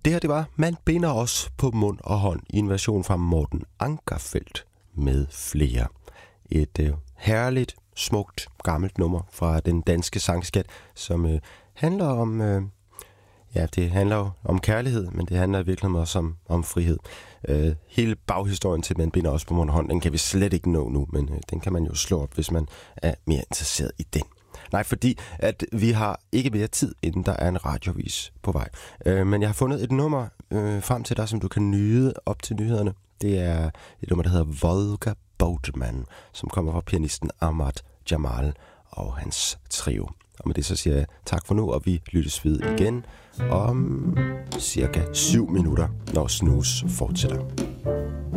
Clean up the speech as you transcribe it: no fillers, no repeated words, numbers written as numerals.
Det her, det var Man binder os på mund og hånd i en version fra Morten Ankerfeldt med flere. Et herligt, smukt, gammelt nummer fra den danske sangskat, som handler om... det handler jo om kærlighed, men det handler i virkeligheden også om frihed. Hele baghistorien til Man binder os på mund og hånd, den kan vi slet ikke nå nu, men den kan man jo slå op, hvis man er mere interesseret i den. Nej, fordi at vi har ikke mere tid, inden der er en radiovis på vej. Men jeg har fundet et nummer frem til dig, som du kan nyde op til nyhederne. Det er et nummer, der hedder Volga Boatman, som kommer fra pianisten Ahmad Jamal og hans trio. Og med det så siger jeg tak for nu, og vi lyttes ved igen om cirka 7 minutter, når Snooze fortsætter.